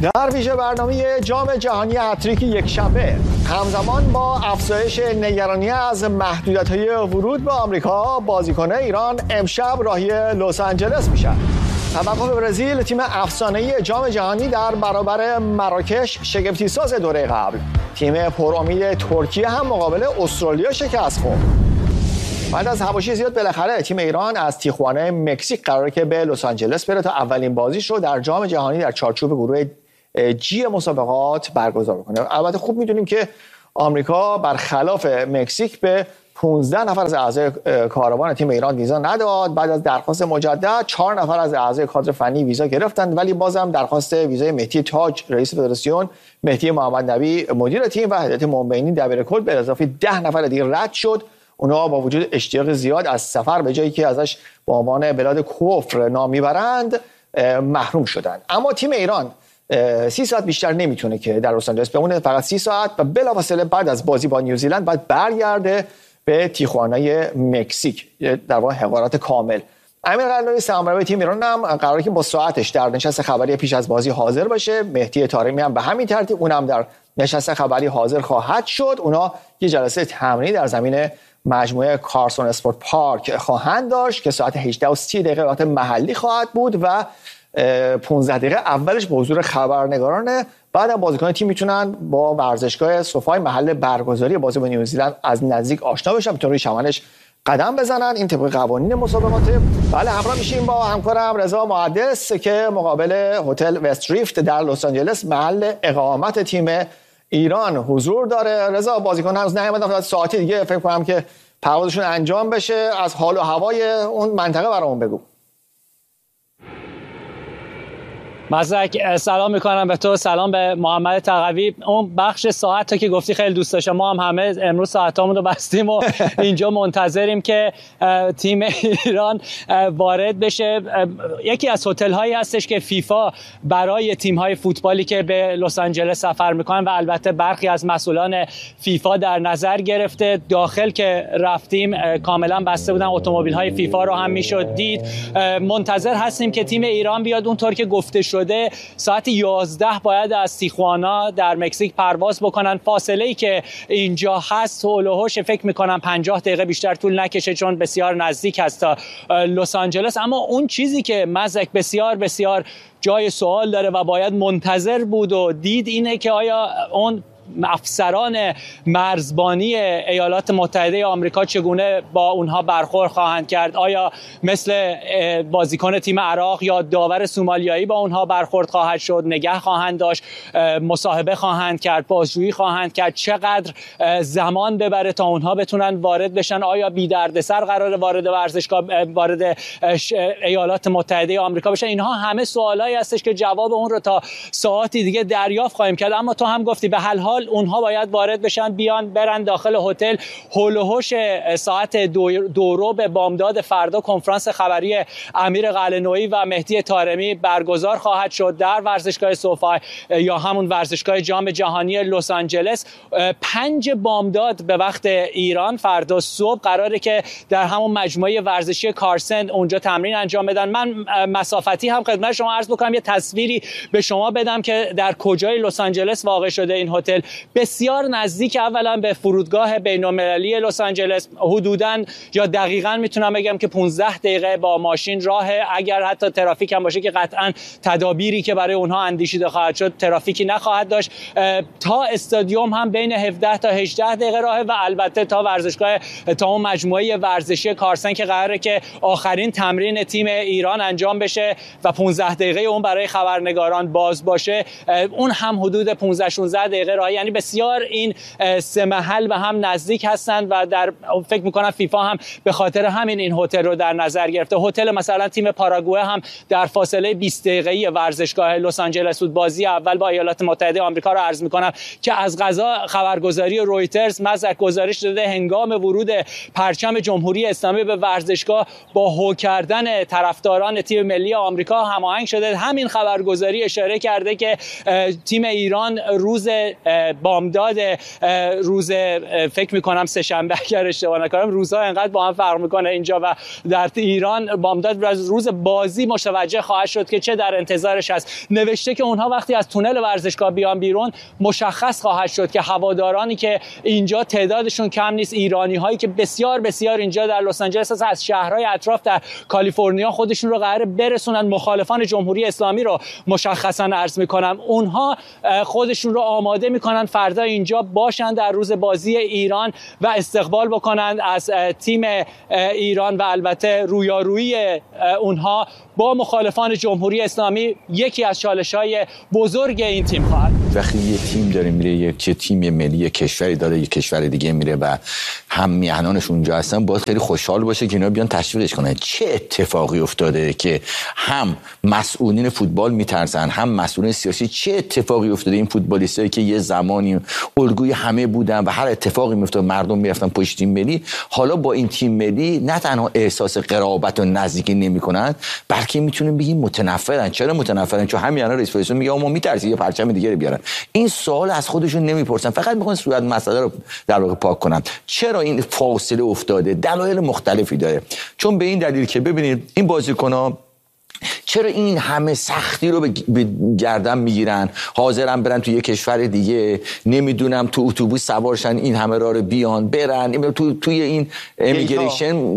در ویژه برنامه جام جهانی هتریک یک شنبه همزمان با افزایش نگرانی از محدودیت‌های ورود به آمریکا، بازیکنان ایران امشب راهی لس آنجلس میشن. توقف برزیل، تیم افسانه‌ای جام جهانی در برابر مراکش شگفتی ساز دوره قبل. تیم پرامید ترکیه هم مقابل استرالیا شکست خورد. بعد از حواشی زیاد بالاخره تیم ایران از تیخوانه مکزیک قراره که به لس آنجلس بره تا اولین بازیش رو در جام جهانی در چارچوب گروه جی مسابقات برگزار بکنه. البته خوب میدونیم که آمریکا برخلاف مکزیک به 15 نفر از اعضای کاروان تیم ایران ویزا نداد. بعد از درخواست مجدد 4 نفر از اعضای کادر فنی ویزا گرفتند، ولی بازم درخواست ویزای مهدی تاج رئیس فدراسیون، مهدی محمد نبی مدیر تیم و هدایت منبعینی دبیرکل به اضافه 10 نفر دیگه رد شد. اونها با وجود اشتیاق زیاد از سفر به جایی که ازش به عنوان بلاد کفر نام میبرند محروم شدند. اما تیم ایران 30 ساعت بیشتر نمیتونه که در لس آنجلس بمونه، فقط 30 ساعت و بلافاصله بعد از بازی با نیوزیلند باید برگرده به تیخوانه مکزیک، در واقع حقارت کامل. امیر قلعه‌نویی سرمربی تیم ایران هم قراره که با ساعتش در نشست خبری پیش از بازی حاضر باشه. مهدی طارمی هم به همین ترتیب اونم در نشست خبری حاضر خواهد شد. اونا یه جلسه تمرینی در زمین مجموعه کارسون اسپورت پارک خواهند داشت که ساعت 18:30 وقت محلی خواهد بود و 15 دقیقه اولش به حضور خبرنگارانه. بعد بازیکنان تیم میتونن با ورزشگاه سوفای محل برگزاری بازی با نیوزیلند از نزدیک آشنا بشن، میتونن روی شمنش قدم بزنن. این طبق قوانین مسابقات. بله، همراه میشیم با همکارم رضا محدث که مقابل هتل وست ریفت در لس آنجلس محل اقامت تیم ایران حضور داره. رضا، بازیکن هنوز نیومدن، ساعتی دیگه فکر کنم که پروازشون انجام بشه. از حال و هوای اون منطقه برامون بگو. مزدک، سلام میکنم به تو، سلام به محمد تقوی. اون بخش ساعت تا که گفتی خیلی دوست داشتم. ما هم همه امروز ساعتامون رو بستیم و اینجا منتظریم که تیم ایران وارد بشه. یکی از هتل هایی هستش که فیفا برای تیم های فوتبالی که به لس آنجلس سفر میکنن و البته برخی از مسئولان فیفا در نظر گرفته. داخل که رفتیم کاملا بسته بودن، اتومبیل های فیفا رو هم میشد دید. منتظر هستیم که تیم ایران بیاد. اونطور که گفته شده ساعت 11 باید از تیخوانا در مکزیک پرواز بکنن. فاصله ای که اینجا هست هول و هوش فکر میکنم 50 دقیقه بیشتر طول نکشه، چون بسیار نزدیک است تا لس آنجلس. اما اون چیزی که مزدک بسیار بسیار جای سوال داره و باید منتظر بود و دید اینه که آیا اون افسران مرزبانی ایالات متحده آمریکا چگونه با اونها برخورد خواهند کرد؟ آیا مثل بازیکن تیم عراق یا داور سومالیایی با اونها برخورد خواهد شد؟ نگه خواهند داشت؟ مصاحبه خواهند کرد؟ بازجویی خواهند کرد؟ چقدر زمان ببره تا اونها بتونن وارد بشن؟ آیا بی دردسر قراره وارد ورزشگاه، وارد ایالات متحده آمریکا بشن؟ اینها همه سوالایی هستش که جواب اون رو تا ساعتی دیگه دریافت خواهیم کرد. اما تو هم گفتی به هر حال اونها باید وارد بشن، بیان برن داخل هتل. هول و هوش ساعت 2 به بامداد فردا کنفرانس خبری امیر قلعه‌نویی و مهدی طارمی برگزار خواهد شد در ورزشگاه سوفای یا همون ورزشگاه جام جهانی لس آنجلس. 5 بامداد به وقت ایران فردا صبح قراره که در همون مجموعه ورزشی کارسن اونجا تمرین انجام بدن. من مسافتی هم خدمت شما عرض بکنم، یه تصویری به شما بدم که در کجای لس آنجلس واقع شده این هتل. بسیار نزدیک اولا به فرودگاه بین‌المللی لس آنجلس، حدوداً یا دقیقاً میتونم بگم که 15 دقیقه با ماشین راه. اگر حتی ترافیک هم باشه که قطعاً تدابیری که برای اونها اندیشیده خواهد شد، ترافیکی نخواهد داشت. تا استادیوم هم بین 17 تا 18 دقیقه راهه و البته تا ورزشگاه، تا اون مجموعه ورزشی کارسن که قراره که آخرین تمرین تیم ایران انجام بشه و 15 دقیقه اون برای خبرنگاران باز باشه، اون هم حدود 15 16 دقیقه راه. یعنی بسیار این سه محل و هم نزدیک هستند و در فکر میکنم فیفا هم به خاطر همین این هتل رو در نظر گرفته. هتل مثلا تیم پاراگوئه هم در فاصله 20 دقیقه‌ای ورزشگاه لس آنجلس بود. بازی اول با ایالات متحده آمریکا رو عرض میکنم که از قضا خبرگزاری رویترز مزدک گزارش داده هنگام ورود پرچم جمهوری اسلامی به ورزشگاه با هو کردن طرفداران تیم ملی آمریکا هماهنگ شده. همین خبرگزاری اشاره کرده که تیم ایران روز بامداد روز فکر میکنم سه شنبه اگر اشتباه نکنم، روزها انقدر با هم فرق میکنه اینجا و در ایران بامداد روز بازی متوجه خواهد شد که چه در انتظارش است. نوشته که اونها وقتی از تونل ورزشگاه بیان بیرون مشخص خواهد شد که هوادارانی که اینجا تعدادشون کم نیست، ایرانی هایی که بسیار بسیار اینجا در لس آنجلس از شهرهای اطراف در کالیفرنیا خودشون رو قراره برسونن، مخالفان جمهوری اسلامی رو مشخصا عرض میکنم، اونها خودشون رو آماده میکنن فردا اینجا باشن در روز بازی ایران و استقبال بکنن از تیم ایران و البته رویارویی اونها با مخالفان جمهوری اسلامی یکی از چالش‌های بزرگ این تیم خواهد. وقتی یه تیم داره میره، یه تیم ملی کشوری داره یه کشور دیگه میره و هم میهنانش اونجا هستن، باید خیلی خوشحال باشه که اینا بیان تشویقش کنن. چه اتفاقی افتاده که هم مسئولین فوتبال میترسن، هم مسئولین سیاسی؟ چه اتفاقی افتاده این فوتبالیستایی که یه زمانی الگوی همه بودن و هر اتفاقی میافتاد مردم میرفتن پشت تیم ملی، حالا با این تیم ملی نه تنها احساس قرابت و نزدیکی نمیکنن، بلکه میتونیم بگیم متنفرن. چرا متنفرن؟ چون همین الان رئیس فدراسیون میگه ما میترسیم یه پرچم دیگه رو بیارن. این سوال از خودشون نمیپرسن، فقط میخوان صورت مسئله رو در واقع پاک کنن. چرا این فاصله افتاده؟ دلایل مختلفی داره. چون به این دلیل که ببینید این بازیکن‌ها چرا این همه سختی رو به گردن میگیرن، حاضرن برن تو یه کشور دیگه، نمیدونم تو اتوبوس سوارشن این همه راه رو بیان برن توی این امیگریشن.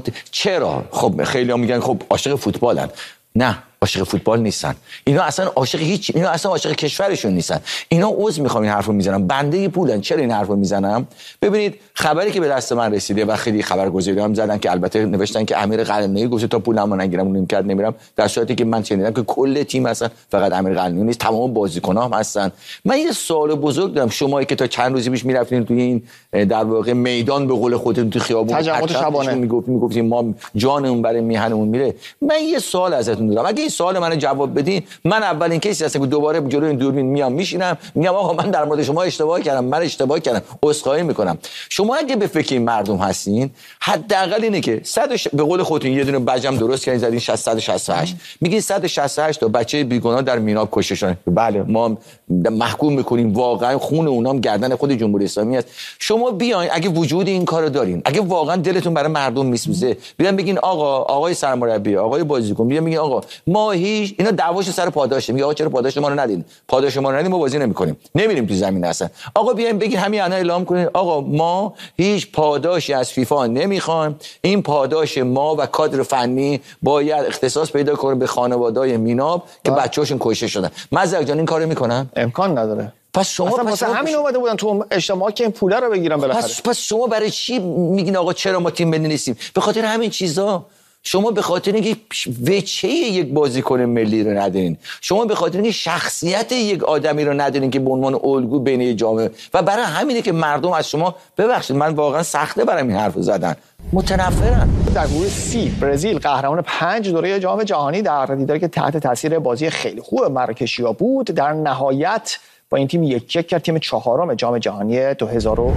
چرا؟ خب خیلی‌ها میگن خب عاشق فوتبالن. نه، عاشق فوتبال نیستن اینا، اصلا عاشق اینا اصلا عاشق کشورشون نیستن. اینا عضو میخوام این حرفو میزنم، بنده پولن. چرا این حرفو میزنم؟ ببینید خبری که به دست من رسیده و خیلی خبرگزاری هم زدن که البته نوشتن که امیر قلعه‌نویی گفته تا پولمو نگیرم اون نمیکرد نمیرم، در صورتی که من شنیدم که کل تیم هستن، فقط امیر قلعه‌نویی نیست، تمام بازیکن‌ها هم هستن. من یه سوال بزرگ دارم، شمایی که تا چند روزی پیش میرفتین توی این در واقع میدان به قول خودتون تو خیابون تجمعات شبانه میگفتیم ما جانمون برای میهنمون میره، من یه سوال ازتون دارم. اگه این سوال منو جواب بدین، من اولین کسی هستم که دوباره جلوی این دوربین میام میشینم میگم آقا من در مورد شما اشتباه کردم، من اشتباه کردم، عذرخواهی میکنم. شما اگه به فکر این مردم هستین، حداقل اینه که به قول خودتون یه دونه بجم درست کردین زدین 168 میگین 168 تا بچه بیگناه در میناب کشته شدن. بله ما محکوم میکنیم، واقعا خون اونام گردن خود جمهوری اسلامی است. شما بیاین اگه وجود این کارو دارین، اگه واقعا دلتون برای مردم میسوزه، بیان بگین آقای سرمربی، آقای بازیکن، بیان بگین آقا ما هیچ اینا دعواش سر پاداشه، میگه آقا چرا پاداش ما رو ندین؟ پاداش ما رو ندین ما بازی نمیکنیم، نمیریم تو زمین اصلا. آقا بیاین بگین همین الان اعلام کنین آقا ما هیچ پاداشی از فیفا نمیخوایم، این پاداش ما و کادر فنی باید اختصاص پیدا کنه به خانواده‌های میناب که بچه‌هاشون کشته شدن. مزرعه جان این کارو میکنن؟ امکان نداره. پس شما همین اومده بودن تو اجتماع که این پوله رو بگیرن بالاخره. پس شما برای چی میگین آقا چرا ما تیم ملی نیستیم؟ به خاطر همین چیزا. شما به خاطر اینکه وجهه یک بازیکن ملی رو ندارین، شما به خاطر اینکه شخصیت یک آدمی رو ندارین که به عنوان الگو بین جامعه، و برای همینه که مردم از شما، ببخشید من واقعا سخته برام این حرفو زدن، متنفرن. در گروه سی برزیل قهرمان 5 دوره جام جهانی در دیداری که تحت تاثیر بازی خیلی خوب مراکشیا بود، در نهایت با این تیم 1-1 کرد تیم چهارم جام جهانی 2022.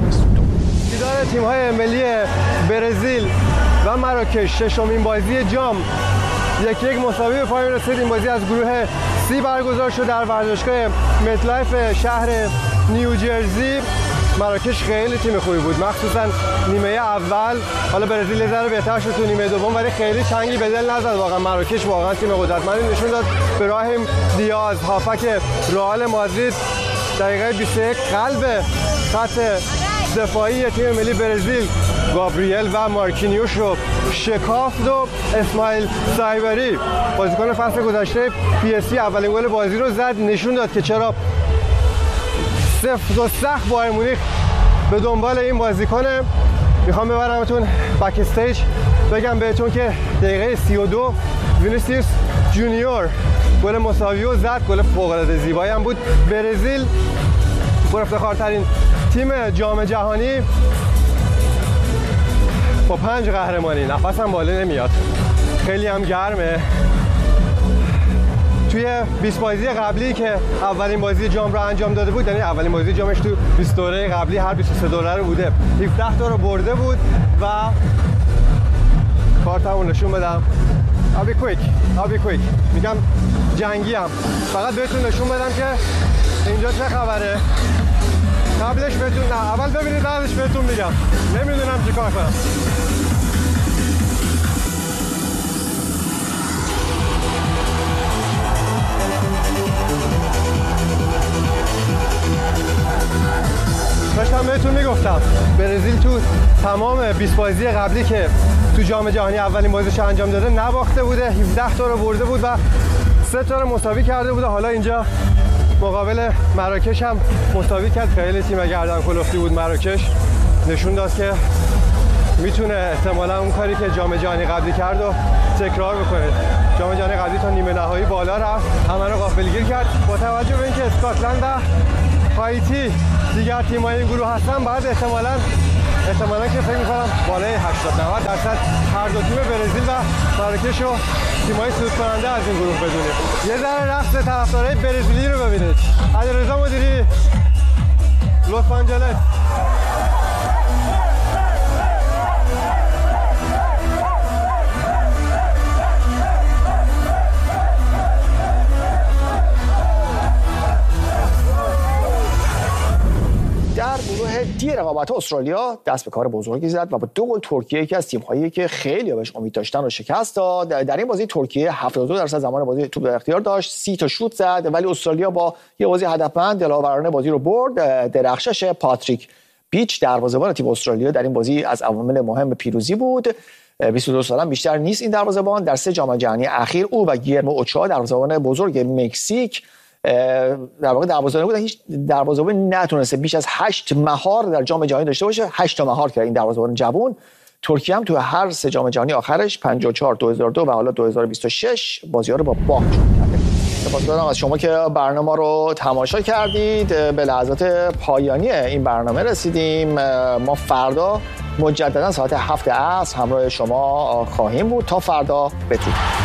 دیدار تیم‌های ملی برزیل و مراکش ششمین بازی جام 1-1 مساوی به پایان رسید. این بازی از گروه سی برگزار شد در ورزشگاه متلایف شهر نیوجرسی. مراکش خیلی تیم خوبی بود، مخصوصا نیمه اول. حالا برزیل یه ذره بهتر شد تو نیمه دوم، ولی خیلی چنگی به دل نزد. واقعا مراکش واقعا تیم قدرتمندی نشون داد. براهیم دیاز هافک رئال مادرید دقیقه 21 قلب خط دفاعی تیم ملی برزیل گابریل و مارکینیوش رو شکافت و اسماعیل سایبری بازیکن فصل گذشته پی اس جی اولین گل بازی رو زد. نشون داد که چرا سفت و سخت بایر مونیخ به دنبال این بازیکنه. میخوام ببرمتون بک استیج بگم بهتون که دقیقه 32 وینیسیوس جونیور گل مساوی رو زد، گل فوق‌العاده زیبایی هم بود. برزیل پرافتخارترین تیم جام جهانی با 5 قهرمانی، نفسم بالا نمیاد، خیلی هم گرمه. توی 20 بازی قبلی که اولین بازی جام رو انجام داده بود، یعنی اولین بازی جامش تو 20 دوره قبلی هر 23 دوره رو بوده، 17 تا رو برده بود و کارتمون نشون بدم. I'll be quick. میگم جنگی هم، فقط بهتون نشون بدم که اینجا چه خبره. قبلش بهتون نه اول ببینید بعدش بهتون میگم. نمیدونم چیکار کنم. داشتم بهتون میگفتم برزیل تو تمام 20 بازی قبلی که تو جام جهانی اولین بازیش انجام داده نباخته بوده، 17 تا رو برده بود و 3 تا رو مساوی کرده بوده. حالا اینجا مقابل مراکش هم مساوی کرد. خیلی تیم گردن کلفتی بود مراکش. نشون داد که میتونه احتمالا اون کاری که جام جهانی قبلی کرد و تکرار بکنه. جام جهانی قبلی تا نیمه نهایی بالا رفت، همه رو غافلگیر کرد. با توجه به اینکه اسکاتلند و هایتی دیگر تیم‌های این گروه هستن، بعد احتمالاً که فکر می‌کنم بالای 80-90% هر دو تیم برزیل و مراکش و تیم‌های صعود کننده از این گروه بدونیم. یه ذره رقص طرفدارای برزیلی رو ببینید. علیرضا مدیری، لس آنجلس. در گروه دی رقابت استرالیا دست به کار بزرگی زد و با 2 گل ترکیه، یکی از تیم‌هایی که خیلی بهش امید داشتن، رو شکست داد. در این بازی ترکیه 72% زمان بازی توپ در اختیار داشت، 30 تا شوت زد، ولی استرالیا با یه بازی هدفمند دلاورانه بازی رو برد. درخشش پاتریک پیچ دروازه‌بان تیم استرالیا در این بازی از عوامل مهم پیروزی بود. 22 سالم بیشتر نیست این دروازه‌بان. در 3 جام جهانی اخیر او و گیرمو اوچوا دروازه‌بان بزرگ مکزیک در واقع دروازه‌بان بودن. هیچ دروازه‌بان نتونسته بیش از 8 مهار در جام جهانی داشته باشه. 8 تا مهار کرد این دروازه‌بان جوان. ترکیه هم تو هر 3 جام جهانی آخرش 54 2002 و حالا 2026 بازی‌ها رو با باخت شروع کرده. سپاسگزارم از شما که برنامه رو تماشا کردید. به لحظات پایانی این برنامه رسیدیم. ما فردا مجددا ساعت 7 عصر همراه شما خواهیم بود. تا فردا بدرود.